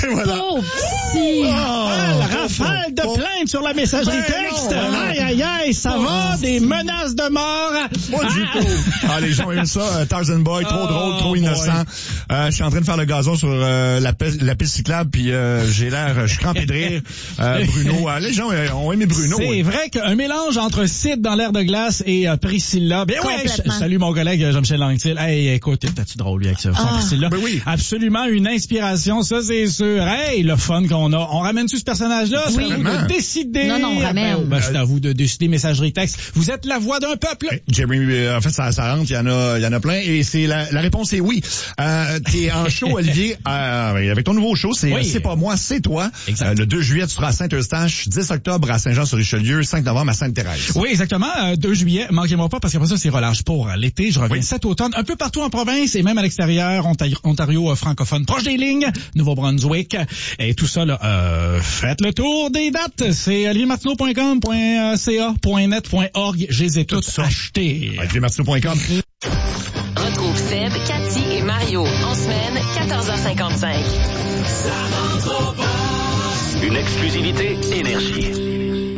Voilà. Oh, petit! Rafale de plaintes sur la messagerie texte. Aïe, aïe, aïe, ça va? Des menaces de mort. Pas du tout. Les gens aiment ça. Tarzan Boy, trop drôle, trop innocent. Je suis en train de faire le gazon sur la piste cyclable, puis je suis crampé de rire. Bruno, les gens ont aimé Bruno. C'est vrai qu'un mélange entre Sid dans l'air de glace et Priscilla. Ben ouais, salut mon collègue Jean-Michel Anctil. Hey, écoute, t'as-tu drôle lui avec ça? Priscilla. Ben oui. Absolument une inspiration, ça c'est sûr. Hey, le fun qu'on a. On ramène-tu ce personnage-là? Oui. C'est à vous de décider. Non, on ramène. C'est à vous de décider, messagerie texte. Vous êtes la voix d'un peuple. Jeremy, en fait, ça rentre, il y en a plein, et c'est la réponse est oui. T'es en show, Olivier, avec ton nouveau show, c'est pas moi, c'est toi. Le 2 juillet, tu seras à Saint-Eustache, 10 octobre à Saint-Jean-sur-Richelieu, 5 novembre à Sainte-Thérèse. Oui, exactement. 2 juillet, manquez-moi pas, parce qu'après ça, c'est relâche pour l'été. Je reviens cet automne, un peu partout en province et même à l'extérieur, Ontario francophone, proche des lignes, Nouveau-Brunswick, et tout ça, là, faites le tour des dates. C'est oliviermartineau.com.ca.net.org. Je les ai toutes achetées. oliviermartineau.com. Retrouve Seb, Cathy et Mario en semaine, 14h55. Une exclusivité Énergie.